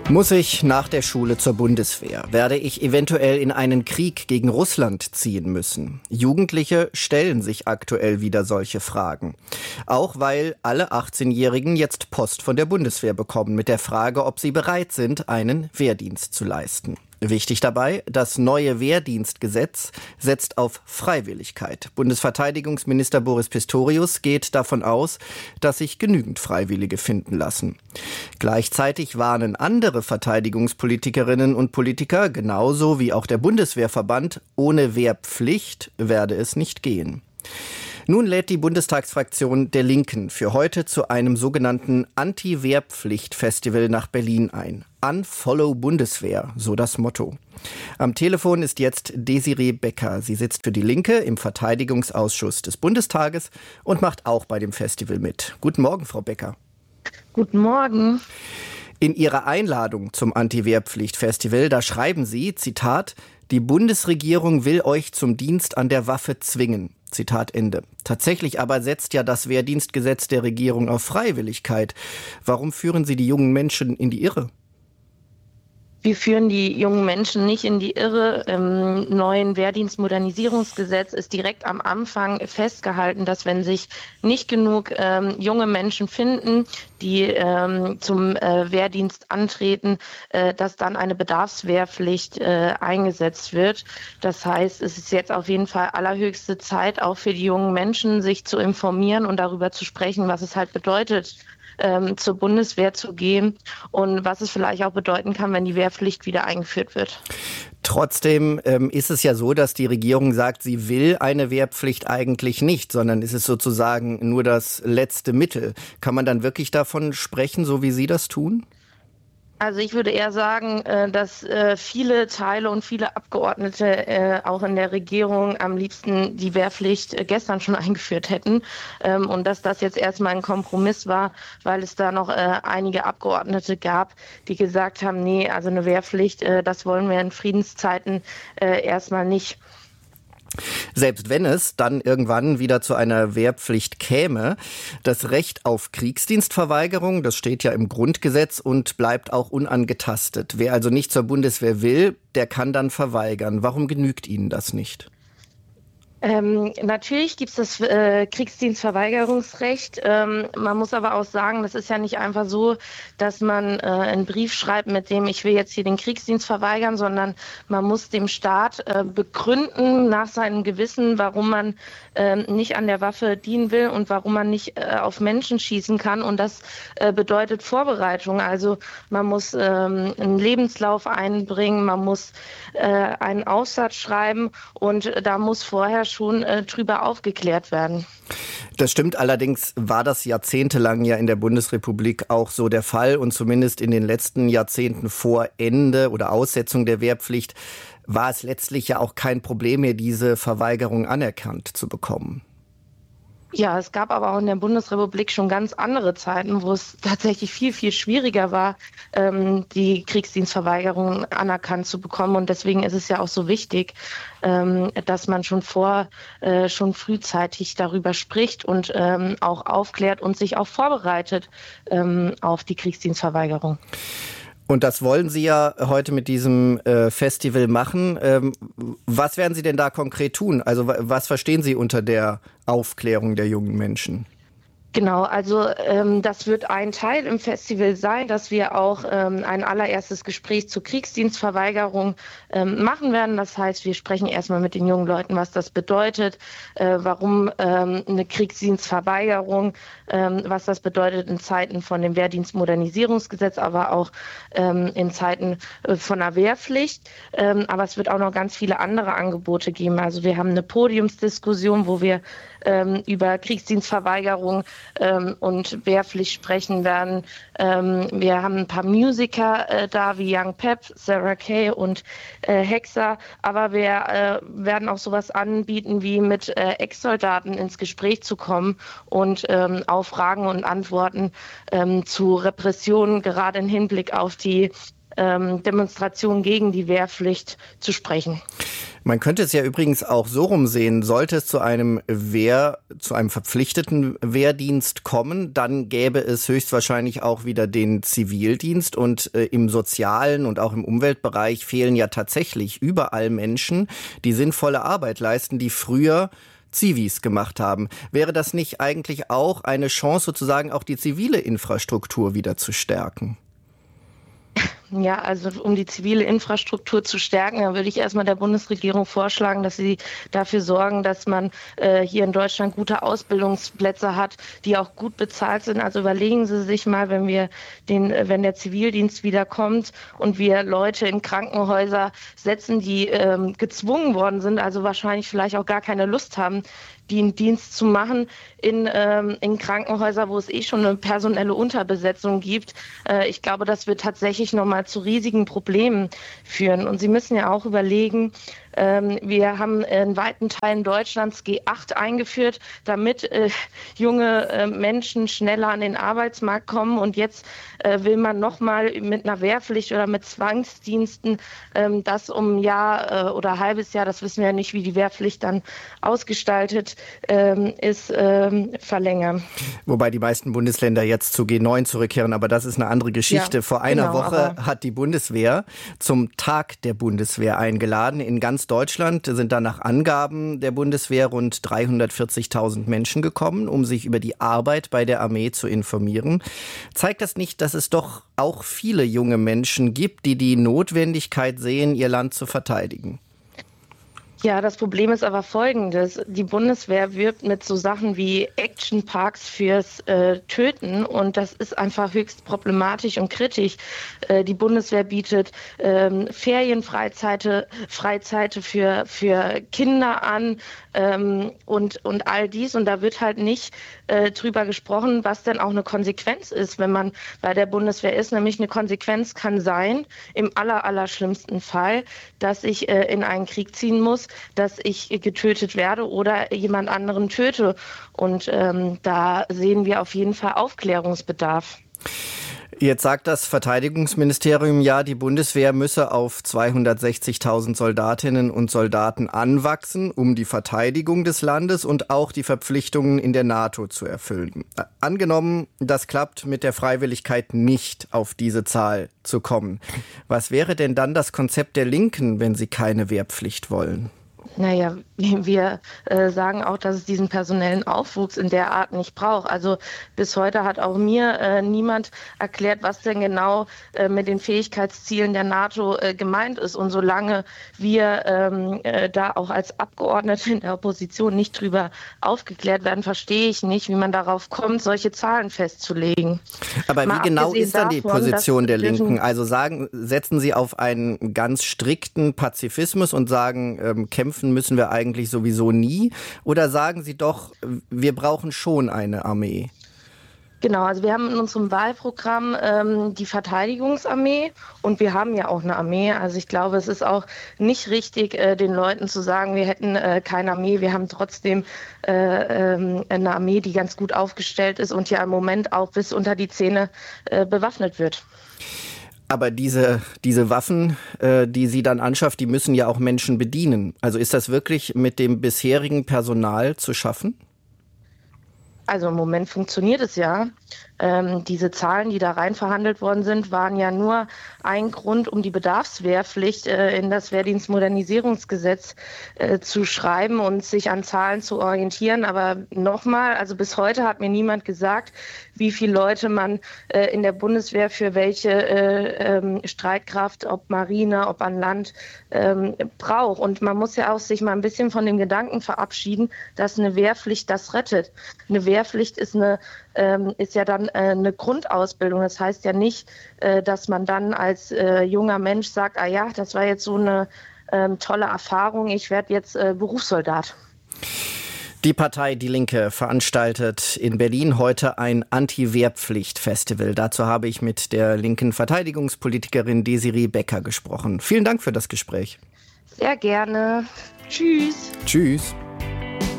Muss ich nach der Schule zur Bundeswehr? Werde ich eventuell in einen Krieg gegen Russland ziehen müssen? Jugendliche stellen sich aktuell wieder solche Fragen. Auch weil alle 18-Jährigen jetzt Post von der Bundeswehr bekommen mit der Frage, ob sie bereit sind, einen Wehrdienst zu leisten. Wichtig dabei, das neue Wehrdienstgesetz setzt auf Freiwilligkeit. Bundesverteidigungsminister Boris Pistorius geht davon aus, dass sich genügend Freiwillige finden lassen. Gleichzeitig warnen andere Verteidigungspolitikerinnen und Politiker, genauso wie auch der Bundeswehrverband, ohne Wehrpflicht werde es nicht gehen. Nun lädt die Bundestagsfraktion der Linken für heute zu einem sogenannten Anti-Wehrpflicht-Festival nach Berlin ein. Unfollow Bundeswehr, so das Motto. Am Telefon ist jetzt Desiree Becker. Sie sitzt für die Linke im Verteidigungsausschuss des Bundestages und macht auch bei dem Festival mit. Guten Morgen, Frau Becker. Guten Morgen. In Ihrer Einladung zum Anti-Wehrpflicht-Festival, da schreiben Sie, Zitat, die Bundesregierung will euch zum Dienst an der Waffe zwingen. Zitat Ende. Tatsächlich aber setzt ja das Wehrdienstgesetz der Regierung auf Freiwilligkeit. Warum führen Sie die jungen Menschen in die Irre? Wir führen die jungen Menschen nicht in die Irre. Im neuen Wehrdienstmodernisierungsgesetz ist direkt am Anfang festgehalten, dass wenn sich nicht genug junge Menschen finden, die zum Wehrdienst antreten, dass dann eine Bedarfswehrpflicht eingesetzt wird. Das heißt, es ist jetzt auf jeden Fall allerhöchste Zeit, auch für die jungen Menschen, sich zu informieren und darüber zu sprechen, was es halt bedeutet, zur Bundeswehr zu gehen und was es vielleicht auch bedeuten kann, wenn die Wehrpflicht wieder eingeführt wird. Trotzdem ist es ja so, dass die Regierung sagt, sie will eine Wehrpflicht eigentlich nicht, sondern es ist sozusagen nur das letzte Mittel. Kann man dann wirklich davon sprechen, so wie Sie das tun? Also ich würde eher sagen, dass viele Teile und viele Abgeordnete auch in der Regierung am liebsten die Wehrpflicht gestern schon eingeführt hätten und dass das jetzt erstmal ein Kompromiss war, weil es da noch einige Abgeordnete gab, die gesagt haben, nee, also eine Wehrpflicht, das wollen wir in Friedenszeiten erstmal nicht. Selbst wenn es dann irgendwann wieder zu einer Wehrpflicht käme, das Recht auf Kriegsdienstverweigerung, das steht ja im Grundgesetz und bleibt auch unangetastet. Wer also nicht zur Bundeswehr will, der kann dann verweigern. Warum genügt Ihnen das nicht? Natürlich gibt es das Kriegsdienstverweigerungsrecht. Man muss aber auch sagen, das ist ja nicht einfach so, dass man einen Brief schreibt, mit dem ich will jetzt hier den Kriegsdienst verweigern, sondern man muss dem Staat begründen nach seinem Gewissen, warum man nicht an der Waffe dienen will und warum man nicht auf Menschen schießen kann. Und das bedeutet Vorbereitung. Also man muss einen Lebenslauf einbringen, man muss einen Aufsatz schreiben und da muss vorher schon drüber aufgeklärt werden. Das stimmt, allerdings war das jahrzehntelang ja in der Bundesrepublik auch so der Fall und zumindest in den letzten Jahrzehnten vor Ende oder Aussetzung der Wehrpflicht war es letztlich ja auch kein Problem mehr, diese Verweigerung anerkannt zu bekommen. Ja, es gab aber auch in der Bundesrepublik schon ganz andere Zeiten, wo es tatsächlich viel, viel schwieriger war, die Kriegsdienstverweigerung anerkannt zu bekommen. Und deswegen ist es ja auch so wichtig, dass man schon frühzeitig darüber spricht und auch aufklärt und sich auch vorbereitet auf die Kriegsdienstverweigerung. Und das wollen Sie ja heute mit diesem Festival machen. Was werden Sie denn da konkret tun? Also was verstehen Sie unter der Aufklärung der jungen Menschen? Genau, also das wird ein Teil im Festival sein, dass wir auch ein allererstes Gespräch zur Kriegsdienstverweigerung machen werden. Das heißt, wir sprechen erstmal mit den jungen Leuten, was das bedeutet, warum eine Kriegsdienstverweigerung, was das bedeutet in Zeiten von dem Wehrdienstmodernisierungsgesetz, aber auch in Zeiten von der Wehrpflicht. Aber es wird auch noch ganz viele andere Angebote geben. Also wir haben eine Podiumsdiskussion, wo wir über Kriegsdienstverweigerung und Wehrpflicht sprechen werden. Wir haben ein paar Musiker da, wie Young Pep, Sarah Kay und Hexer, aber wir werden auch sowas anbieten, wie mit Ex-Soldaten ins Gespräch zu kommen und auf Fragen und Antworten zu Repressionen, gerade im Hinblick auf die Demonstrationen gegen die Wehrpflicht zu sprechen. Man könnte es ja übrigens auch so rumsehen, sollte es zu einem verpflichteten Wehrdienst kommen, dann gäbe es höchstwahrscheinlich auch wieder den Zivildienst und im sozialen und auch im Umweltbereich fehlen ja tatsächlich überall Menschen, die sinnvolle Arbeit leisten, die früher Zivis gemacht haben. Wäre das nicht eigentlich auch eine Chance, sozusagen auch die zivile Infrastruktur wieder zu stärken? Ja, also um die zivile Infrastruktur zu stärken, dann würde ich erstmal der Bundesregierung vorschlagen, dass sie dafür sorgen, dass man hier in Deutschland gute Ausbildungsplätze hat, die auch gut bezahlt sind. Also überlegen Sie sich mal, wenn der Zivildienst wiederkommt und wir Leute in Krankenhäuser setzen, die gezwungen worden sind, also wahrscheinlich vielleicht auch gar keine Lust haben, den Dienst zu machen in Krankenhäusern, wo es schon eine personelle Unterbesetzung gibt. Ich glaube, das wird tatsächlich nochmal zu riesigen Problemen führen. Und Sie müssen ja auch überlegen, wir haben in weiten Teilen Deutschlands G8 eingeführt, damit junge Menschen schneller an den Arbeitsmarkt kommen. Und jetzt will man nochmal mit einer Wehrpflicht oder mit Zwangsdiensten das um ein Jahr oder ein halbes Jahr, das wissen wir ja nicht, wie die Wehrpflicht dann ausgestaltet ist, verlängern. Wobei die meisten Bundesländer jetzt zu G9 zurückkehren, aber das ist eine andere Geschichte. Ja, vor einer Woche hat die Bundeswehr zum Tag der Bundeswehr eingeladen. In ganz Deutschland sind da nach Angaben der Bundeswehr rund 340.000 Menschen gekommen, um sich über die Arbeit bei der Armee zu informieren. Zeigt das nicht, dass es doch auch viele junge Menschen gibt, die die Notwendigkeit sehen, ihr Land zu verteidigen? Ja, das Problem ist aber folgendes. Die Bundeswehr wirbt mit so Sachen wie Actionparks fürs Töten und das ist einfach höchst problematisch und kritisch. Die Bundeswehr bietet Ferienfreizeite für Kinder an und all dies. Und da wird halt nicht drüber gesprochen, was denn auch eine Konsequenz ist, wenn man bei der Bundeswehr ist. Nämlich eine Konsequenz kann sein, im allerschlimmsten Fall, dass ich in einen Krieg ziehen muss, dass ich getötet werde oder jemand anderen töte. Und da sehen wir auf jeden Fall Aufklärungsbedarf. Jetzt sagt das Verteidigungsministerium ja, die Bundeswehr müsse auf 260.000 Soldatinnen und Soldaten anwachsen, um die Verteidigung des Landes und auch die Verpflichtungen in der NATO zu erfüllen. Angenommen, das klappt mit der Freiwilligkeit nicht, auf diese Zahl zu kommen. Was wäre denn dann das Konzept der Linken, wenn sie keine Wehrpflicht wollen? Naja, wir sagen auch, dass es diesen personellen Aufwuchs in der Art nicht braucht. Also bis heute hat auch mir niemand erklärt, was denn genau mit den Fähigkeitszielen der NATO gemeint ist. Und solange wir da auch als Abgeordnete in der Opposition nicht drüber aufgeklärt werden, verstehe ich nicht, wie man darauf kommt, solche Zahlen festzulegen. Aber wie genau ist dann die Position der Linken? Also setzen Sie auf einen ganz strikten Pazifismus und sagen, kämpfen müssen wir eigentlich sowieso nie? Oder sagen Sie doch, wir brauchen schon eine Armee? Genau, also wir haben in unserem Wahlprogramm die Verteidigungsarmee und wir haben ja auch eine Armee. Also ich glaube, es ist auch nicht richtig, den Leuten zu sagen, wir hätten keine Armee. Wir haben trotzdem eine Armee, die ganz gut aufgestellt ist und ja im Moment auch bis unter die Zähne bewaffnet wird. Aber diese Waffen, die sie dann anschafft, die müssen ja auch Menschen bedienen. Also ist das wirklich mit dem bisherigen Personal zu schaffen? Also im Moment funktioniert es ja. Diese Zahlen, die da rein verhandelt worden sind, waren ja nur ein Grund, um die Bedarfswehrpflicht in das Wehrdienstmodernisierungsgesetz zu schreiben und sich an Zahlen zu orientieren. Aber nochmal, also bis heute hat mir niemand gesagt, wie viele Leute man in der Bundeswehr für welche Streitkraft, ob Marine, ob an Land, braucht. Und man muss ja auch sich mal ein bisschen von dem Gedanken verabschieden, dass eine Wehrpflicht das rettet. Eine Wehrpflicht ist ja dann eine Grundausbildung. Das heißt ja nicht, dass man dann als junger Mensch sagt, ah ja, das war jetzt so eine tolle Erfahrung, ich werde jetzt Berufssoldat. Die Partei Die Linke veranstaltet in Berlin heute ein Anti-Wehrpflicht-Festival. Dazu habe ich mit der linken Verteidigungspolitikerin Desiree Becker gesprochen. Vielen Dank für das Gespräch. Sehr gerne. Tschüss. Tschüss.